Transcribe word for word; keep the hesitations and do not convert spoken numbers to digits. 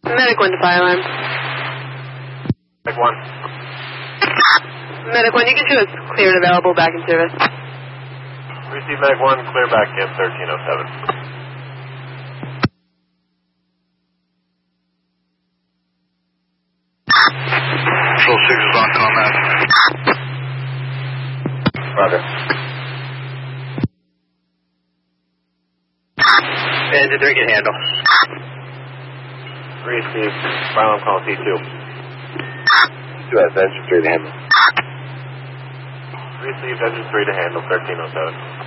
Medic one to fire alarm. Medic one. Medic one, you can show us clear and available, back in service. Receive Medic one, clear back in thirteen oh seven. Control six is on combat. Roger. Engine three can handle. Receive fire alarm call T two. two has engine three to handle. Received engine three to handle thirteen oh seven.